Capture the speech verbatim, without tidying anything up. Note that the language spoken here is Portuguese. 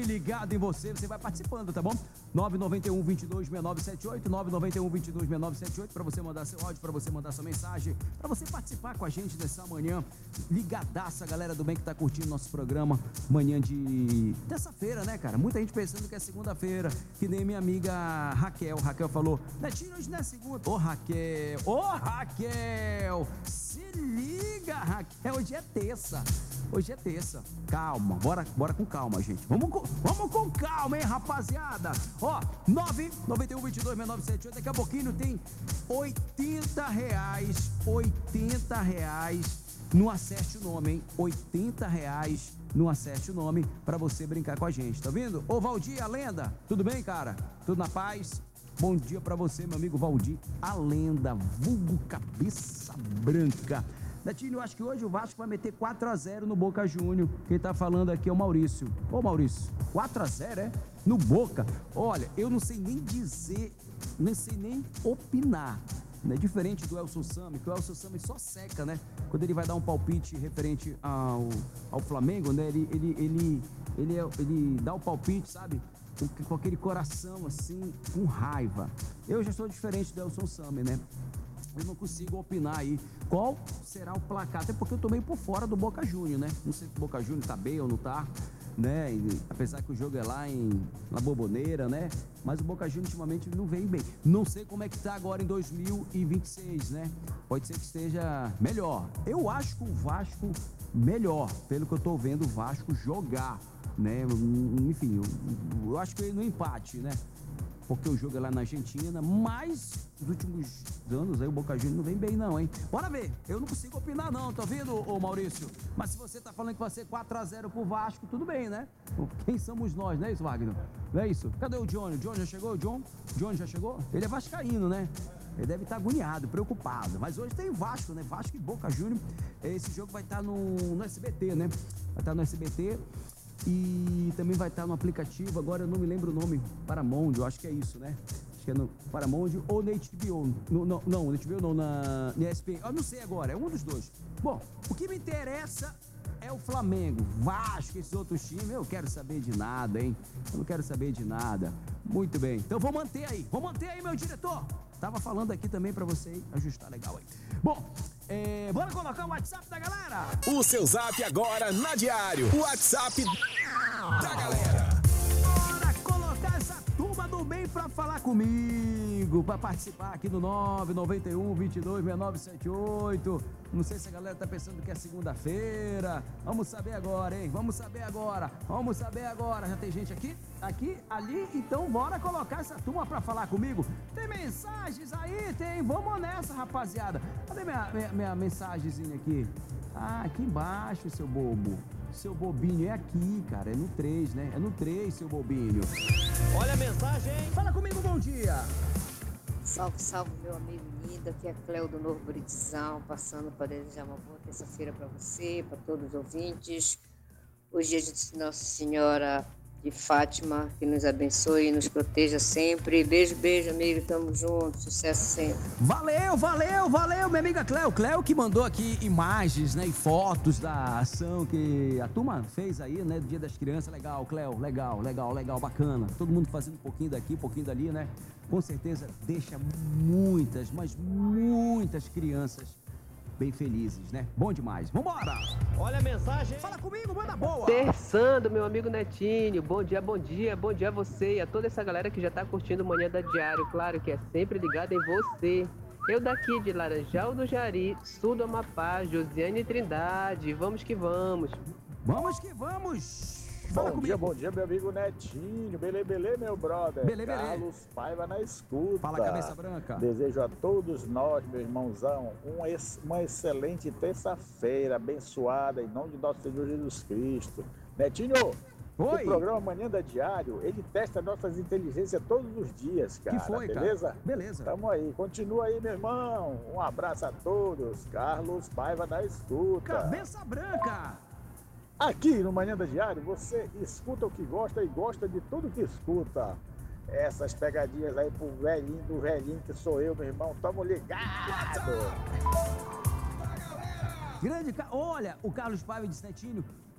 ligado em você, você vai participando, tá bom? nove nove um, dois dois, seis nove sete oito, nove nove um, dois dois, seis nove sete oito, para você mandar seu áudio, para você mandar sua mensagem, para você participar com a gente nessa manhã, ligadaça, galera do bem que tá curtindo nosso programa, manhã de terça-feira, né, cara? Muita gente pensando que é segunda-feira, que nem minha amiga Raquel, Raquel falou, Netinho, hoje não é segunda. Ô, Raquel, ô, Raquel, se liga, Raquel, hoje é terça. Hoje é terça. Calma, bora, bora com calma, gente. Vamos com, vamos com calma, hein, rapaziada? Ó, nove nove um, dois dois, seis nove sete oito. Daqui a pouquinho tem oitenta reais. oitenta reais no Acerte o Nome, hein? oitenta reais no Acerte o Nome pra você brincar com a gente, tá vendo? Ô, Valdir, a lenda, tudo bem, cara? Tudo na paz? Bom dia pra você, meu amigo Valdir, a lenda, vulgo cabeça branca. Netinho, eu acho que hoje o Vasco vai meter quatro a zero no Boca Júnior. Quem tá falando aqui é o Maurício. Ô, Maurício, quatro a zero, é? No Boca. Olha, eu não sei nem dizer, não sei nem opinar. Né? Diferente do Elson Sami, que o Elson Sami só seca, né? Quando ele vai dar um palpite referente ao, ao Flamengo, né? Ele, ele, ele, ele, ele, ele dá o palpite, sabe? Com, com aquele coração, assim, com raiva. Eu já sou diferente do Elson Sami, né? Eu não consigo opinar aí qual será o placar, até porque eu tô meio por fora do Boca Júnior, né? Não sei se o Boca Júnior tá bem ou não tá, né? E, apesar que o jogo é lá em La Bombonera, né? Mas o Boca Júnior ultimamente não vem bem. Não sei como é que tá agora em dois mil e vinte e seis, né? Pode ser que esteja melhor. Eu acho que o Vasco melhor, pelo que eu tô vendo o Vasco jogar, né? Enfim, eu, eu acho que ele no empate, né? Porque o jogo é lá na Argentina, mas nos últimos anos aí o Boca Juniors não vem bem não, hein? Bora ver, eu não consigo opinar não, tá vendo, ô Maurício? Mas se você tá falando que vai ser quatro a zero pro Vasco, tudo bem, né? Quem somos nós, não é isso, Wagner? Não é isso? Cadê o Johnny? O Johnny já chegou? O John? John já chegou? Ele é vascaíno, né? Ele deve estar agoniado, preocupado. Mas hoje tem Vasco, né? Vasco e Boca Juniors. Esse jogo vai estar no, no S B T, né? Vai estar no S B T. E também vai estar no aplicativo, agora eu não me lembro o nome, Paramount, eu acho que é isso, né? Acho que é no Paramount ou na H B O. No, não, não, na H B O não, na, na E S P N. Eu não sei agora, é um dos dois. Bom, o que me interessa é o Flamengo, Vasco, esses outros times, eu quero saber de nada, hein? Eu não quero saber de nada. Muito bem, então vou manter aí, vou manter aí, meu diretor. Tava falando aqui também pra você ajustar legal aí. Bom, é, bora colocar o WhatsApp da galera? O seu zap agora na Diário. O WhatsApp da galera. Bora colocar essa turma do bem pra falar comigo, pra participar aqui no nove nove um, dois dois, seis nove sete oito. Não sei se a galera tá pensando que é segunda-feira. Vamos saber agora, hein? Vamos saber agora. Vamos saber agora. Já tem gente aqui, aqui, ali. Então bora colocar essa turma pra falar comigo. Tem mensagens aí? Tem. Vamos nessa, rapaziada. Cadê minha, minha, minha mensagenzinha aqui? Ah, aqui embaixo, seu bobo. Seu bobinho é aqui, cara. É no três, né? É no três, seu bobinho. Olha a mensagem. Fala comigo, bom dia. Salve, salve, meu amigo lindo. Aqui é Cléo do Novo Buritizão, passando para desejar uma boa terça-feira para você, para todos os ouvintes. Hoje é de Nossa Senhora de Fátima, que nos abençoe e nos proteja sempre. Beijo, beijo, amigo. Tamo junto. Sucesso sempre. Valeu, valeu, valeu, minha amiga Cléo. Cléo que mandou aqui imagens, né, e fotos da ação que a turma fez aí, né, do Dia das Crianças. Legal, Cléo, legal, legal, legal, bacana. Todo mundo fazendo um pouquinho daqui, um pouquinho dali, né? Com certeza deixa muitas, mas muitas crianças bem felizes, né? Bom demais. Vambora! Olha a mensagem. Fala comigo, manda boa! Terçando, meu amigo Netinho. Bom dia, bom dia, bom dia a você e a toda essa galera que já tá curtindo o Manhã da Diário. Claro que é sempre ligado em você. Eu daqui de Laranjal do Jari, sul do Amapá, Josiane Trindade. Vamos que vamos. Vamos que vamos! Fala Bom comigo. dia, bom dia, meu amigo Netinho. Belê, belê, meu brother. Belê, belê. Carlos Paiva na escuta. Fala, cabeça branca. Desejo a todos nós, meu irmãozão, um ex- uma excelente terça-feira, abençoada, em nome de nosso Senhor Jesus Cristo. Netinho, Oi. o programa Manhã da Diário, ele testa nossas inteligências todos os dias, cara. Que foi, beleza? cara? Beleza. Tamo aí. Continua aí, meu irmão. Um abraço a todos. Carlos Paiva na escuta. Cabeça branca. Aqui no Manhã da Diário, você escuta o que gosta e gosta de tudo que escuta. Essas pegadinhas aí pro velhinho do velhinho que sou eu, meu irmão, tamo ligado! Grande, ca- olha, o Carlos Paiva disse, Netinho,